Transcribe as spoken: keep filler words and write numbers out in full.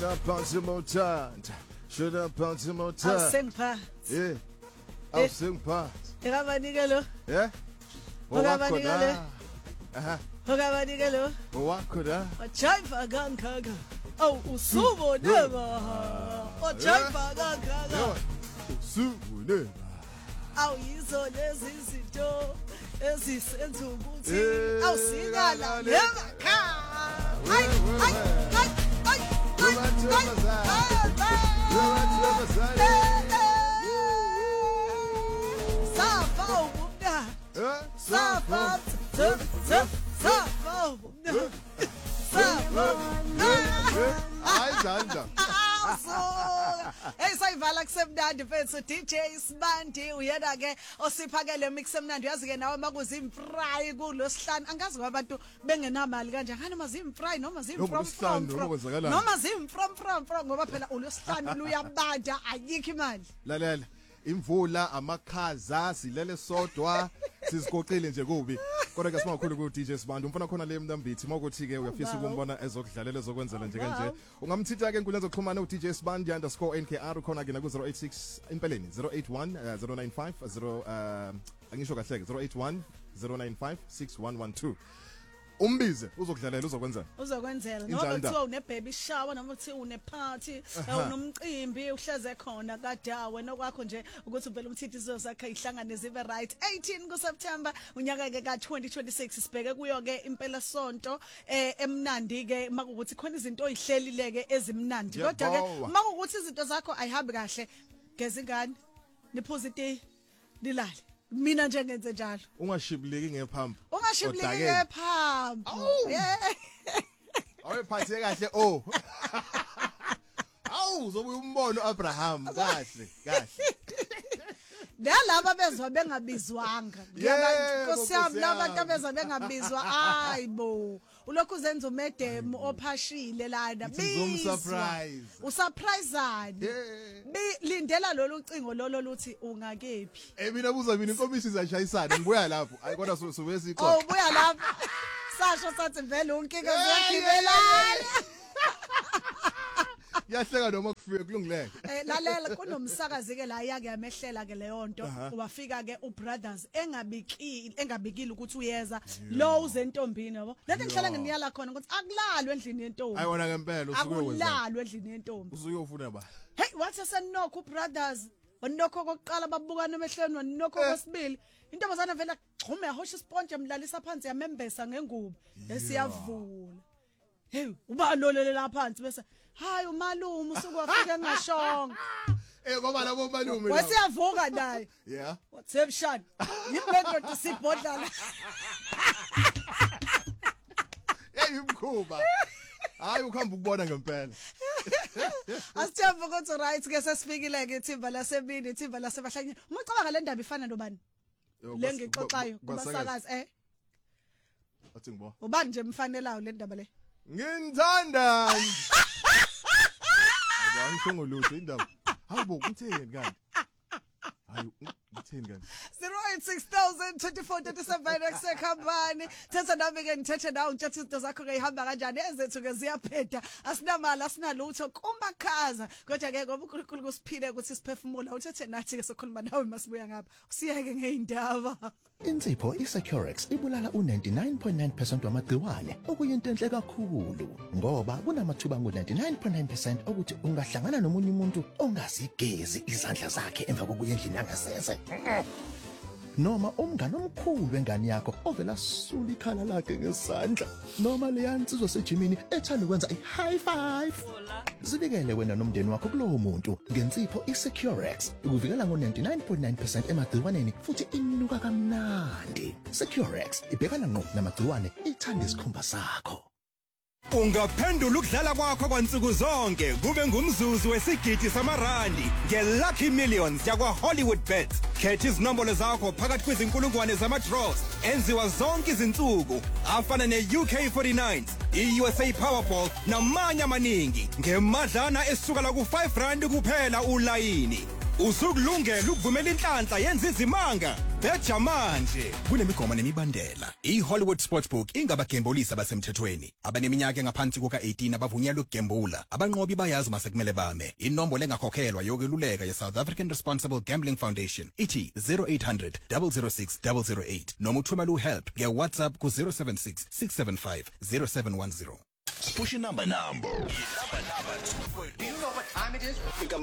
Should I bounce more time? Should I bounce more time? I'll sing part. Yeah. I'll sing part. Ekabanika lo. Yeah. Ekabanika lo. Aha. Ekabanika lo. Wakho da. Ajayiva kankaka. Oh, usubo neba. Ajayiva kankaka. Usubo neba. Awuyizo lezi zinto ezisenza ukuthi awusikala lemakhaya. Hayi hayi hayi hayi. Safa ubumda. Safa safa safa ubumda. Safa. Hayi danda. Hey sayivala kusemnandi mfethu D J Sibandi uyena ke osiphakele mix emnandi yazi ke nawe makuzi imfry kulosihlanu angazi kwabantu bengenamali kanje ngani mazimfry noma zimfrom from noma zimfrom from from ngoba phela ulosihlanu luyabanda ayikho imali lalela imvula amakhaza silele sodwa sizigoqile nje kubi kodwa ke simakhulu ku D J Sibandi umfana khona le mntambithi makuthi ke uyafisa ukumbona ezokudlalela ezokwenzela nje kanje ungamthitha ke inkundla zokuxhumana u D J Sibandi underscore N K R khona ke na ku zero eight six impeleni zero eight one zero nine five zero angisho kahle ke zero eight one zero nine five six one one two umbize uzokudlalela uzokwenza uzokwenzela noma kuthiwa une baby shower noma kuthiwa une party unomcimbi uhleze khona kadawe nokwakho nje ukuthi uvela umthithi izosakha ihlangane zibe right eighteen ku September unyaka ke ka twenty twenty-six sibheke kuyo ke impela sonto eh emnandi ke makuthi khona izinto oyihlelile ke ezimnandi kodwa ke makuthi izinto zakho ayihambi kahle geza ingane nipositive dilale mina nje ngenze njalo ungashibileki ngephambo ungashibileki ngephambo yeah awephathe kahle oh awu zobuya umbono Abraham kahle kahle nalabo bezwa bengabizwanga ngiyabakosiyami labantu abezwa bengabizwa ayibo ulokhu uzenza umedem ophashile lana bizwa surprise usurpriseani lindela lolu ucingo lolo luthi ungakephi eh mina buza mina inkomisi izashayisana ngibuya lapho ayi kodwa sobe sixoxa oh buya lapho sasho sathi vele unkinga ziyagibelana yahleka noma kufike kulungileke eh lalela kunomsakazi ke la yake yamehlela ke leyo nto wafika ke uBrothers engabikile engabikile ukuthi uyeza lo uzentombini yabo lethi ngihlala nginiyala khona ukuthi akulalwe endlini yentombi ayi wona ngempela usuke wenza akulalwe endlini yentombi usuyofuna ba hey wathi senokho uBrothers wanokho kokuqala babukana emehlweni wanokho kwesibili intombazana vele gxume yahosha isponje emlalisa phansi yamembesa ngengubo esiyavula hey uba lolelela phansi bese hayi umalume usuku wafika ngashonga eh ngoba labo malume wasiyavuka naye yeah what's up shot yimendo tisibhodlala hey imkhuba hayi ukhamba ukubona ngempela asithemba ukuthi right ke sesifikile ke ithimba lasebini ithimba lasebahlanye umacabanga le ndaba ifana nobani le ngixoxayo kubasakazi eh athi ngibo ubani nje mfanelayo le ndaba le ngithanda Hayi ngolutho indaba. Hayibo kutheni kanti? Hayi ngitheni kanti? zero eight six thousand twenty-four thirty-seven esekhambani. Thatha nami ke ngithethe nawe ngithathe izinto zakho ke ihamba kanjani ezethu ke ziyapheda. Asinamali asinalutho kumakhaza. Kodwa ke ngoba uNkulunkulu kusiphile ukuthi siphefumula uthethe nathi ke sokhuluma nawe masibuya ngapha. Usiyeke ngeindaba. Insipho iSecurex ibulala u ninety-nine point nine percent wamagciwane okuyinto enhle kakhulu ngoba kunamathuba ngo ninety-nine point nine percent ukuthi ungahlangana nomunye umuntu ongazigezi izandla zakhe emva kokuya endlini yangasese noma umngane omkhulu wengane yakho ovela sula ikhala lakhe ngesandla noma leyansizwa sejimini ethanda ukwenza i-high five zibikele wena nomndeni wakho kulowo muntu ngensipho iSecurex ukuvikela ngo ninety-nine point nine percent emagciwaneni futhi inuka kamnandi. Securex ibhekana ngqo namagciwane ithanda isikhumba sakho. Ungaphendula ukudlala kwakho kwansuku zonke kube ngumzuzu wesigidi samarandi ngeLucky Millions yakwa Hollywood Bets. Khetha izinombolo zakho phakathi kwezinkulungwane zama-draws enziwa zonke izinsuku afana ne-U K forty-nine, i-U S A Powerball namanye amaningi ngemadlana esuka la ku five rand kuphela ulayini. Usukulungela ukuvumela inhlanhla yenza izimanga. Beja manje. Kunemigomo nemibandela. I-Hollywood Sportsbook ingabagembulisi abasemthethweni. Abaneminyaka engaphansi kuka eighteen abavunyelwe ukugembula. Abanqobi bayazi masekumele bame. Inombolo engakhokhelwa yokweluleka ye-South African Responsible Gambling Foundation ithi zero eight hundred, zero zero six, zero zero eight noma uthumela uhelp nge-WhatsApp ku zero seven six, six seven five, zero seven one zero. Push your number number. Do you know what time it is?